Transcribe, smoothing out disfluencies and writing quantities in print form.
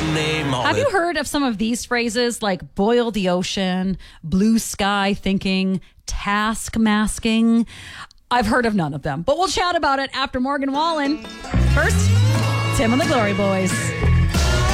name on Have it. you heard of some of these phrases like boil the ocean, blue sky thinking, task masking? I've heard of none of them, but we'll chat about it after Morgan Wallen. First, Tim and the Glory Boys.